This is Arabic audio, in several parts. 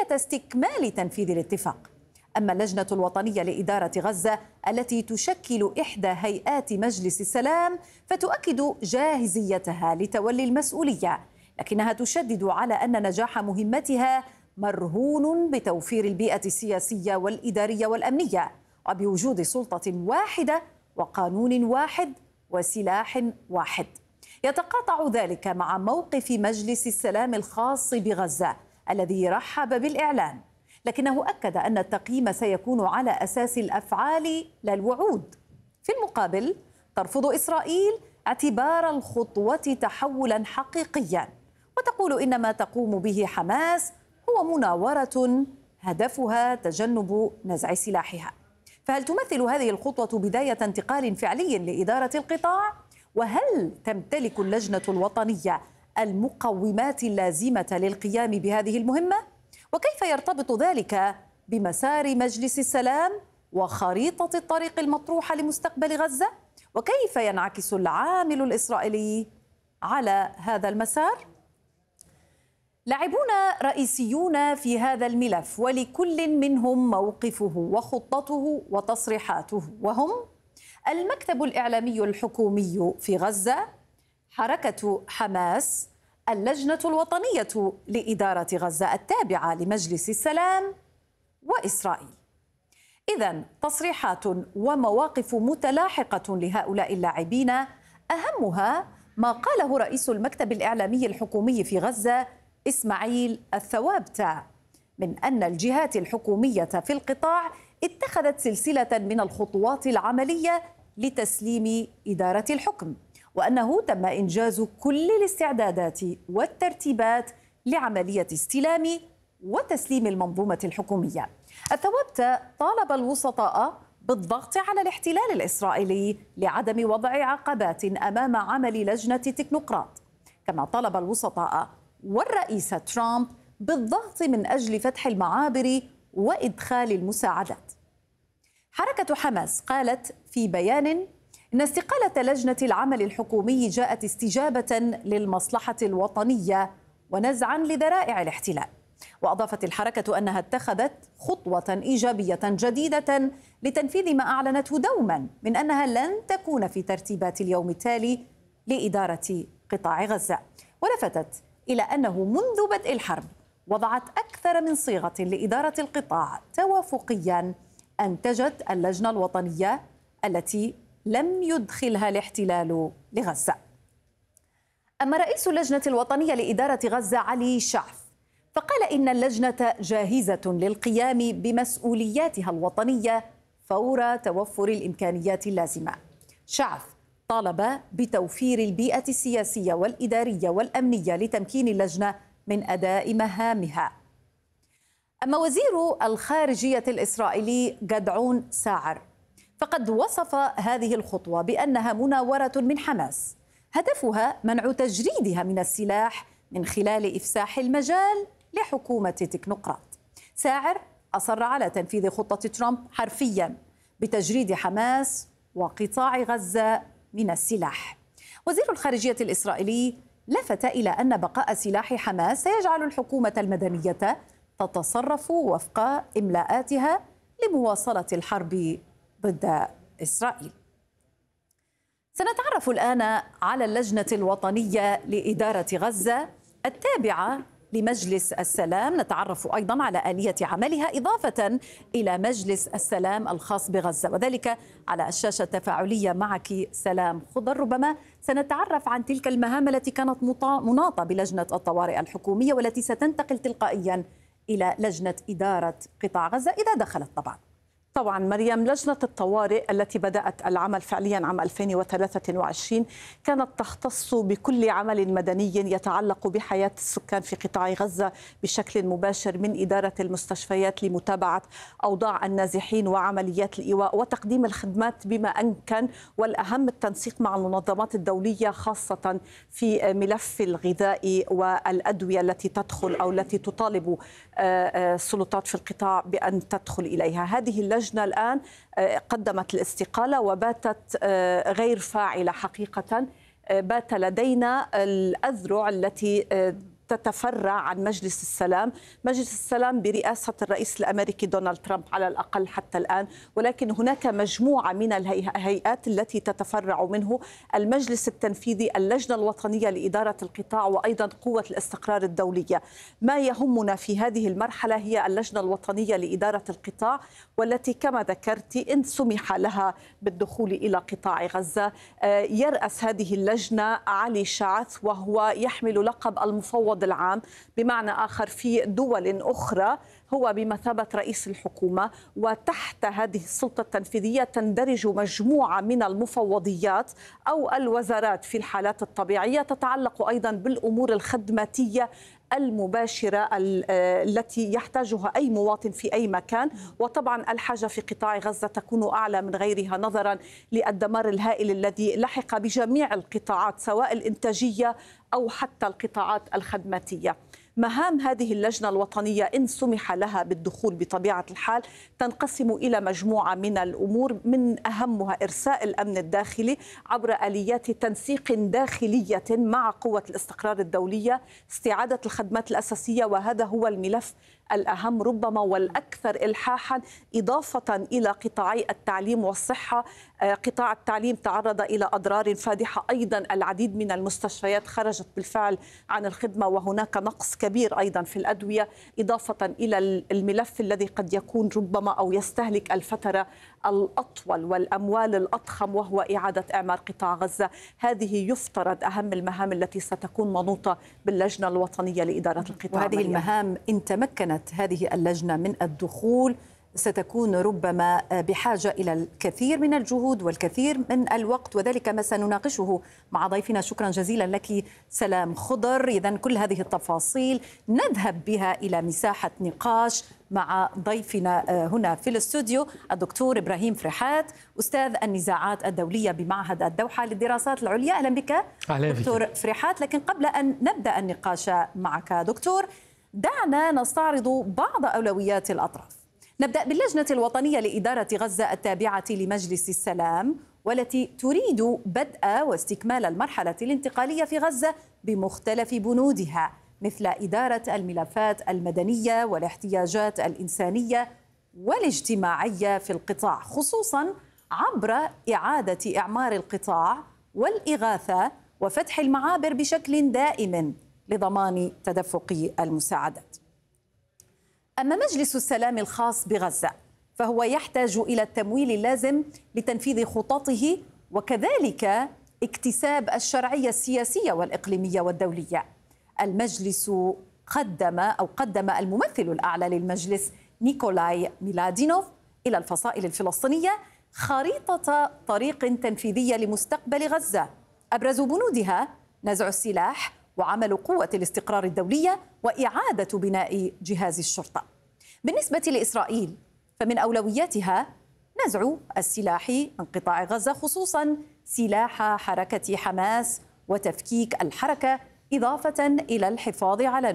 كيفية استكمال تنفيذ الاتفاق. أما اللجنة الوطنية لإدارة غزة التي تشكل إحدى هيئات مجلس السلام فتؤكد جاهزيتها لتولي المسؤولية، لكنها تشدد على أن نجاح مهمتها مرهون بتوفير البيئة السياسية والإدارية والأمنية، وبوجود سلطة واحدة وقانون واحد وسلاح واحد. يتقاطع ذلك مع موقف مجلس السلام الخاص بغزة الذي رحب بالإعلان، لكنه أكد أن التقييم سيكون على أساس الأفعال لا الوعود. في المقابل ترفض إسرائيل اعتبار الخطوة تحولا حقيقيا، وتقول إن ما تقوم به حماس هو مناورة هدفها تجنب نزع سلاحها. فهل تمثل هذه الخطوة بداية انتقال فعلي لإدارة القطاع؟ وهل تمتلك اللجنة الوطنية المقومات اللازمة للقيام بهذه المهمة؟ وكيف يرتبط ذلك بمسار مجلس السلام وخريطة الطريق المطروحة لمستقبل غزة؟ وكيف ينعكس العامل الإسرائيلي على هذا المسار؟ لاعبون رئيسيون في هذا الملف، ولكل منهم موقفه وخطته وتصريحاته، وهم المكتب الإعلامي الحكومي في غزة، حركة حماس، اللجنة الوطنية لإدارة غزة التابعة لمجلس السلام، وإسرائيل. إذن تصريحات ومواقف متلاحقة لهؤلاء اللاعبين، أهمها ما قاله رئيس المكتب الإعلامي الحكومي في غزة إسماعيل الثوابتة من أن الجهات الحكومية في القطاع اتخذت سلسلة من الخطوات العملية لتسليم إدارة الحكم، وأنه تم إنجاز كل الاستعدادات والترتيبات لعملية استلام وتسليم المنظومة الحكومية. الثوابتة طالب الوسطاء بالضغط على الاحتلال الإسرائيلي لعدم وضع عقبات أمام عمل لجنة تكنوقراط، كما طلب الوسطاء والرئيس ترامب بالضغط من أجل فتح المعابر وإدخال المساعدات. حركة حماس قالت في بيان إن استقالة لجنة العمل الحكومي جاءت استجابة للمصلحة الوطنية ونزعا لذرائع الاحتلال. وأضافت الحركة أنها اتخذت خطوة إيجابية جديدة لتنفيذ ما أعلنته دوما من أنها لن تكون في ترتيبات اليوم التالي لإدارة قطاع غزة، ولفتت إلى أنه منذ بدء الحرب وضعت أكثر من صيغة لإدارة القطاع توافقيا أنتجت اللجنة الوطنية التي لم يدخلها الاحتلال لغزة. أما رئيس اللجنة الوطنية لإدارة غزة علي شعث فقال إن اللجنة جاهزة للقيام بمسؤولياتها الوطنية فور توفر الإمكانيات اللازمة. شعث طالب بتوفير البيئة السياسية والإدارية والأمنية لتمكين اللجنة من أداء مهامها. أما وزير الخارجية الإسرائيلي جدعون ساعر فقد وصف هذه الخطوة بأنها مناورة من حماس هدفها منع تجريدها من السلاح من خلال إفساح المجال لحكومة تكنوقراط. ساعر أصر على تنفيذ خطة ترامب حرفيا بتجريد حماس وقطاع غزة من السلاح. وزير الخارجية الإسرائيلي لفت إلى أن بقاء سلاح حماس سيجعل الحكومة المدنية تتصرف وفق إملاءاتها لمواصلة الحرب ضد إسرائيل. سنتعرف الآن على اللجنة الوطنية لإدارة غزة التابعة لمجلس السلام، نتعرف أيضا على آلية عملها إضافة إلى مجلس السلام الخاص بغزة، وذلك على الشاشة التفاعلية معك سلام خضر. ربما سنتعرف عن تلك المهام التي كانت مناطة بلجنة الطوارئ الحكومية والتي ستنتقل تلقائيا إلى لجنة إدارة قطاع غزة إذا دخلت طبعا مريم، لجنة الطوارئ التي بدأت العمل فعليا عام 2023 كانت تختص بكل عمل مدني يتعلق بحياة السكان في قطاع غزة بشكل مباشر، من إدارة المستشفيات لمتابعة أوضاع النازحين وعمليات الإيواء وتقديم الخدمات بما أمكن، والأهم التنسيق مع المنظمات الدولية خاصة في ملف الغذاء والأدوية التي تدخل أو التي تطالب السلطات في القطاع بأن تدخل إليها. هذه اللجنة الآن قدمت الاستقالة وباتت غير فاعلة حقيقة. بات لدينا الأذرع التي تتفرع عن مجلس السلام. مجلس السلام برئاسة الرئيس الأمريكي دونالد ترامب على الأقل حتى الآن، ولكن هناك مجموعة من الهيئات التي تتفرع منه: المجلس التنفيذي، اللجنة الوطنية لإدارة القطاع، وأيضا قوة الاستقرار الدولية. ما يهمنا في هذه المرحلة هي اللجنة الوطنية لإدارة القطاع، والتي كما ذكرت إن سمح لها بالدخول إلى قطاع غزة. يرأس هذه اللجنة علي شعث، وهو يحمل لقب المفوض العام، بمعنى آخر في دول أخرى هو بمثابة رئيس الحكومة. وتحت هذه السلطة التنفيذية تندرج مجموعة من المفوضيات أو الوزارات في الحالات الطبيعية، تتعلق أيضا بالأمور الخدماتية المباشرة التي يحتاجها أي مواطن في أي مكان. وطبعا الحاجة في قطاع غزة تكون أعلى من غيرها نظرا للدمار الهائل الذي لحق بجميع القطاعات، سواء الإنتاجية أو حتى القطاعات الخدماتية. مهام هذه اللجنة الوطنية إن سمح لها بالدخول بطبيعة الحال تنقسم إلى مجموعة من الأمور، من أهمها إرساء الأمن الداخلي عبر آليات تنسيق داخلية مع قوة الاستقرار الدولية، استعادة الخدمات الأساسية، وهذا هو الملف الأهم ربما والأكثر إلحاحا، إضافة إلى قطاعي التعليم والصحة. قطاع التعليم تعرض إلى أضرار فادحة، أيضا العديد من المستشفيات خرجت بالفعل عن الخدمة، وهناك نقص كبير أيضا في الأدوية، إضافة إلى الملف الذي قد يكون ربما أو يستهلك الفترة الأطول والأموال الأضخم، وهو إعادة إعمار قطاع غزة. هذه يفترض أهم المهام التي ستكون منوطة باللجنة الوطنية لإدارة القطاع. وهذه المهام إن تمكنت هذه اللجنة من الدخول ستكون ربما بحاجة إلى الكثير من الجهود والكثير من الوقت، وذلك ما سنناقشه مع ضيفنا. شكرا جزيلا لك سلام خضر. إذن كل هذه التفاصيل نذهب بها إلى مساحة نقاش مع ضيفنا هنا في الاستوديو الدكتور إبراهيم فرحات، أستاذ النزاعات الدولية بمعهد الدوحة للدراسات العليا. أهلا بك دكتور فرحات. لكن قبل أن نبدأ النقاش معك دكتور، دعنا نستعرض بعض أولويات الأطراف. نبدأ باللجنة الوطنية لإدارة غزة التابعة لمجلس السلام، والتي تريد بدء واستكمال المرحلة الانتقالية في غزة بمختلف بنودها، مثل إدارة الملفات المدنية والاحتياجات الإنسانية والاجتماعية في القطاع، خصوصا عبر إعادة إعمار القطاع والإغاثة وفتح المعابر بشكل دائم لضمان تدفق المساعدات. أما مجلس السلام الخاص بغزة فهو يحتاج إلى التمويل اللازم لتنفيذ خططه، وكذلك اكتساب الشرعية السياسية والإقليمية والدولية. المجلس قدم الممثل الأعلى للمجلس نيكولاي ميلادينوف إلى الفصائل الفلسطينية خريطة طريق تنفيذية لمستقبل غزة، أبرز بنودها نزع السلاح وعمل قوة الاستقرار الدولية وإعادة بناء جهاز الشرطة. بالنسبة لإسرائيل فمن أولوياتها نزع السلاح من قطاع غزة، خصوصا سلاح حركة حماس وتفكيك الحركة، إضافة إلى الحفاظ على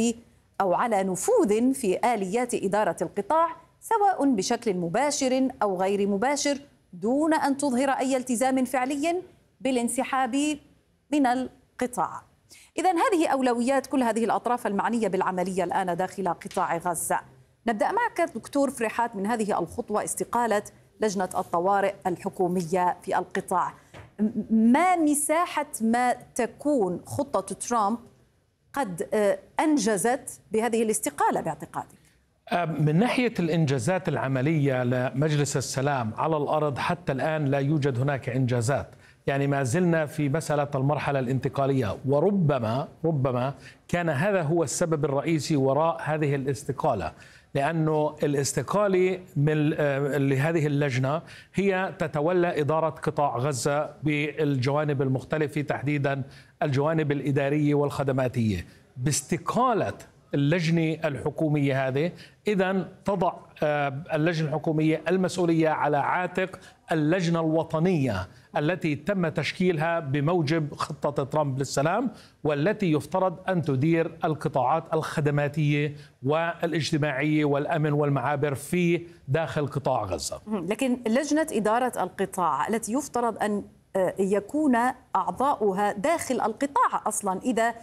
نفوذ في آليات إدارة القطاع، سواء بشكل مباشر أو غير مباشر، دون أن تظهر أي التزام فعلي بالانسحاب من القطاع. إذن هذه أولويات كل هذه الأطراف المعنية بالعملية الآن داخل قطاع غزة. نبدأ معك دكتور فرحات من هذه الخطوة، استقالة لجنة الطوارئ الحكومية في القطاع. ما مساحة ما تكون خطة ترامب قد أنجزت بهذه الاستقالة باعتقادك؟ من ناحية الإنجازات العملية لمجلس السلام على الأرض حتى الآن لا يوجد هناك إنجازات، يعني ما زلنا في مسألة المرحلة الانتقالية، وربما كان هذا هو السبب الرئيسي وراء هذه الاستقالة، لأنه الاستقالة لهذه اللجنة هي تتولى إدارة قطاع غزة بالجوانب المختلفة، تحديدا الجوانب الإدارية والخدماتية. باستقالة اللجنة الحكومية هذه إذن تضع اللجنة الحكومية المسؤولية على عاتق اللجنة الوطنية التي تم تشكيلها بموجب خطة ترامب للسلام، والتي يفترض أن تدير القطاعات الخدماتية والاجتماعية والأمن والمعابر في داخل قطاع غزة. لكن لجنة إدارة القطاع التي يفترض أن يكون أعضاؤها داخل القطاع أصلا، إذا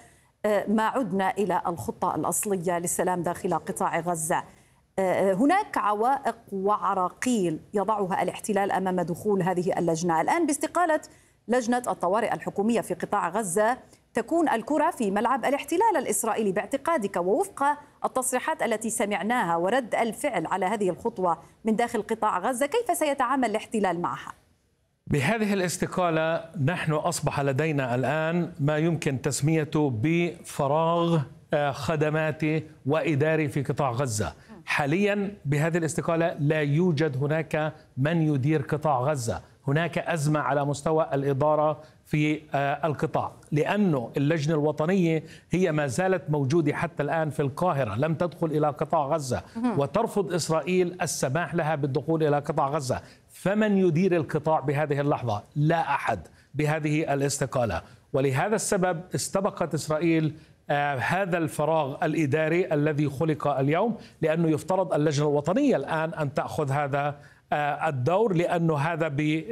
ما عدنا إلى الخطة الأصلية للسلام داخل قطاع غزة، هناك عوائق وعراقيل يضعها الاحتلال أمام دخول هذه اللجنة. الآن باستقالة لجنة الطوارئ الحكومية في قطاع غزة تكون الكرة في ملعب الاحتلال الإسرائيلي باعتقادك، ووفق التصريحات التي سمعناها ورد الفعل على هذه الخطوة من داخل قطاع غزة، كيف سيتعامل الاحتلال معها؟ بهذه الاستقالة نحن أصبح لدينا الآن ما يمكن تسميته بفراغ خدماتي وإداري في قطاع غزة. حاليا بهذه الاستقالة لا يوجد هناك من يدير قطاع غزة، هناك أزمة على مستوى الإدارة في القطاع، لأنه اللجنة الوطنية هي ما زالت موجودة حتى الآن في القاهرة، لم تدخل إلى قطاع غزة، وترفض إسرائيل السماح لها بالدخول إلى قطاع غزة. فمن يدير القطاع بهذه اللحظة؟ لا أحد بهذه الاستقالة، ولهذا السبب استبقت إسرائيل هذا الفراغ الإداري الذي خلق اليوم، لأنه يفترض اللجنة الوطنية الآن أن تأخذ هذا الدور، لأنه هذا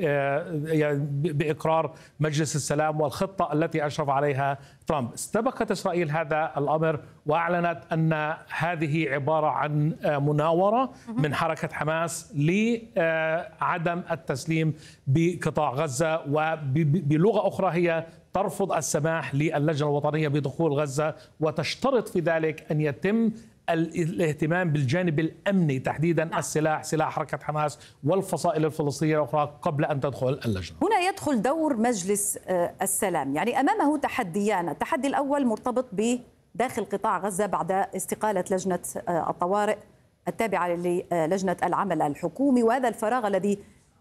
بإقرار مجلس السلام والخطة التي أشرف عليها ترامب. استبقت إسرائيل هذا الأمر وأعلنت أن هذه عبارة عن مناورة من حركة حماس لعدم التسليم بقطاع غزة، وبلغة أخرى هي ترفض السماح للجنة الوطنية بدخول غزة، وتشترط في ذلك أن يتم الاهتمام بالجانب الأمني تحديدا سلاح حركة حماس والفصائل الفلسطينية الأخرى قبل أن تدخل اللجنة. هنا يدخل دور مجلس السلام، يعني أمامه تحديان. التحدي الأول مرتبط بداخل قطاع غزة بعد استقالة لجنة الطوارئ التابعة للجنة العمل الحكومي، وهذا الفراغ الذي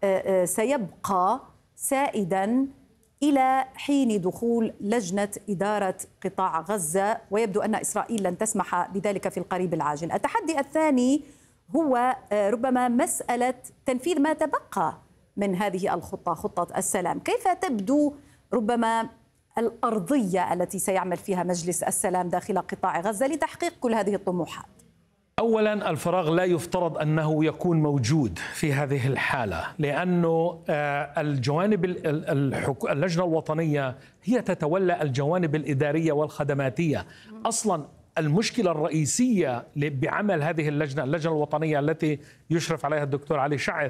سيبقى سائدا إلى حين دخول لجنة إدارة قطاع غزة، ويبدو أن إسرائيل لن تسمح بذلك في القريب العاجل. التحدي الثاني هو ربما مسألة تنفيذ ما تبقى من هذه الخطة، خطة السلام. كيف تبدو ربما الأرضية التي سيعمل فيها مجلس السلام داخل قطاع غزة لتحقيق كل هذه الطموحات؟ أولا، الفراغ لا يفترض أنه يكون موجود في هذه الحالة، لأنه الجوانب اللجنة الوطنية هي تتولى الجوانب الإدارية والخدماتية. أصلا المشكلة الرئيسية بعمل هذه اللجنة الوطنية التي يشرف عليها الدكتور علي شعث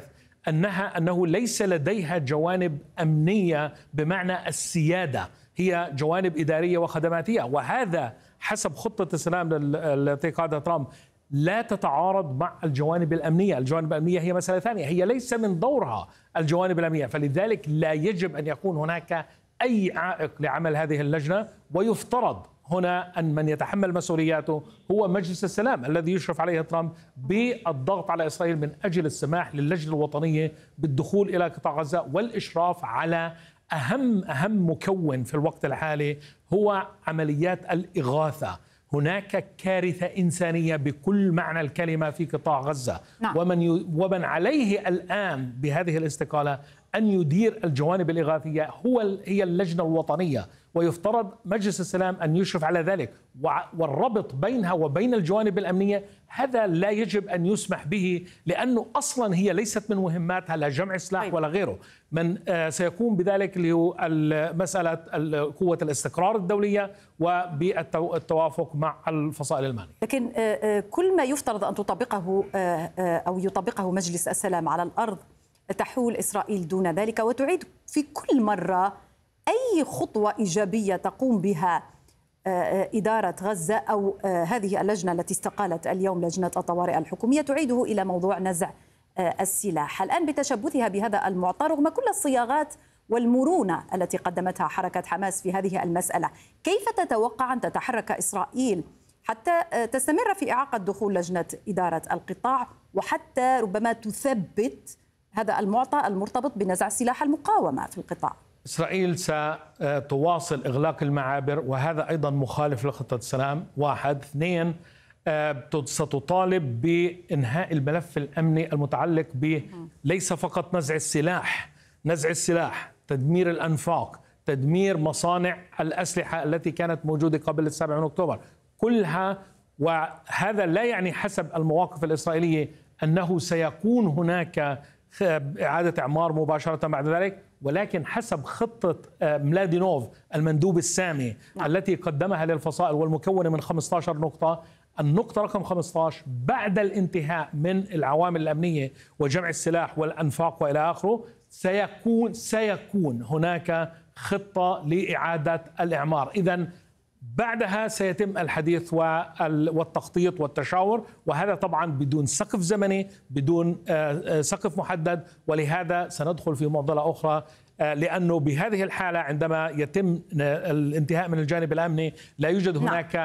أنه ليس لديها جوانب أمنية بمعنى السيادة، هي جوانب إدارية وخدماتية، وهذا حسب خطة السلام التي قادها ترامب لا تتعارض مع الجوانب الأمنية. الجوانب الأمنية هي مسألة ثانية، هي ليس من دورها الجوانب الأمنية، فلذلك لا يجب أن يكون هناك أي عائق لعمل هذه اللجنة. ويفترض هنا أن من يتحمل مسؤولياته هو مجلس السلام الذي يشرف عليه ترامب بالضغط على إسرائيل من أجل السماح للجنة الوطنية بالدخول إلى قطاع غزة والإشراف على أهم مكون في الوقت الحالي هو عمليات الإغاثة. هناك كارثة إنسانية بكل معنى الكلمة في قطاع غزة. نعم. ومن عليه الآن بهذه الاستقالة أن يدير الجوانب الإغاثية هي اللجنة الوطنية، ويفترض مجلس السلام أن يشرف على ذلك، والربط بينها وبين الجوانب الأمنية هذا لا يجب أن يسمح به، لأنه أصلا هي ليست من مهماتها لا جمع سلاح ولا غيره. من سيقوم بذلك اللي هو مسألة قوة الاستقرار الدولية وبالتوافق مع الفصائل المالية. لكن كل ما يفترض أن تطبقه أو يطبقه مجلس السلام على الأرض تحول إسرائيل دون ذلك، وتعيد في كل مرة أي خطوة إيجابية تقوم بها إدارة غزة أو هذه اللجنة التي استقالت اليوم لجنة الطوارئ الحكومية تعيده إلى موضوع نزع السلاح. الآن بتشبثها بهذا المعطى رغم كل الصياغات والمرونة التي قدمتها حركة حماس في هذه المسألة، كيف تتوقع أن تتحرك إسرائيل حتى تستمر في إعاقة دخول لجنة إدارة القطاع، وحتى ربما تثبت هذا المعطى المرتبط بنزع سلاح المقاومة في القطاع؟ إسرائيل ستواصل إغلاق المعابر، وهذا أيضا مخالف لخطة السلام. 1. 2. ستطالب بإنهاء الملف الأمني المتعلق ليس فقط نزع السلاح، تدمير الأنفاق، تدمير مصانع الأسلحة التي كانت موجودة قبل 7 أكتوبر كلها. وهذا لا يعني حسب المواقف الإسرائيلية أنه سيكون هناك إعادة إعمار مباشرة بعد ذلك، ولكن حسب خطة ملادينوف المندوب السامي التي قدمها للفصائل والمكونة من 15 نقطة، النقطة رقم 15 بعد الانتهاء من العوامل الأمنية وجمع السلاح والأنفاق وإلى آخره سيكون هناك خطة لإعادة الإعمار. إذن بعدها سيتم الحديث والتخطيط والتشاور، وهذا طبعا بدون سقف زمني، بدون سقف محدد. ولهذا سندخل في معضلة أخرى، لأنه بهذه الحالة عندما يتم الانتهاء من الجانب الأمني لا يوجد هناك